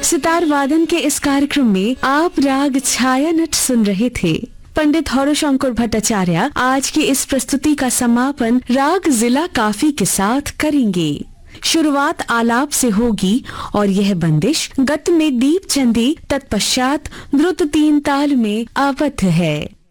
सितार वादन के इस कार्यक्रम में आप राग छाया नट सुन रहे थे। पंडित हौरशंकर भट्टाचार्य आज की इस प्रस्तुति का समापन राग जिला काफी के साथ करेंगे। शुरुआत आलाप से होगी और यह बंदिश गत में दीप चंदी, तत्पश्चात द्रुत 3 ताल में आबद्ध है।